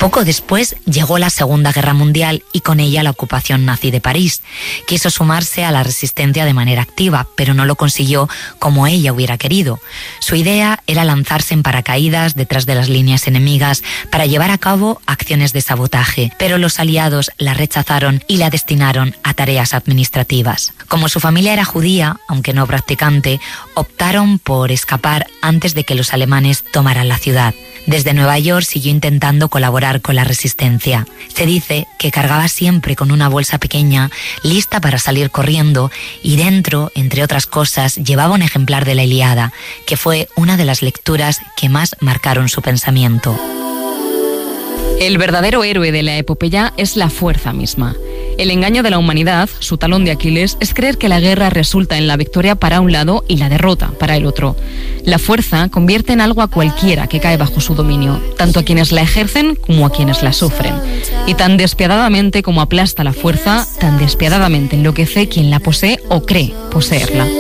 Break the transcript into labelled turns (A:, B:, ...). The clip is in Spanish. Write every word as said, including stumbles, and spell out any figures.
A: Poco después llegó la Segunda Guerra Mundial y con ella la ocupación nazi de París. Quiso sumarse a la resistencia de manera activa, pero no lo consiguió como ella hubiera querido. Su idea era lanzarse en paracaídas detrás de las líneas enemigas para llevar a cabo acciones de sabotaje, pero los aliados la rechazaron y la destinaron a tareas administrativas. Como su familia era judía, aunque no practicante, optaron por escapar antes de que los alemanes tomaran la ciudad. Desde Nueva York siguió intentando colaborar con la resistencia. Se dice que cargaba siempre con una bolsa pequeña, lista para salir corriendo, y dentro, entre otras cosas, llevaba un ejemplar de la Ilíada, que fue una de las lecturas que más marcaron su pensamiento.
B: El verdadero héroe de la epopeya es la fuerza misma. El engaño de la humanidad, su talón de Aquiles, es creer que la guerra resulta en la victoria para un lado y la derrota para el otro. La fuerza convierte en algo a cualquiera que cae bajo su dominio, tanto a quienes la ejercen como a quienes la sufren. Y tan despiadadamente como aplasta la fuerza, tan despiadadamente enloquece quien la posee o cree poseerla.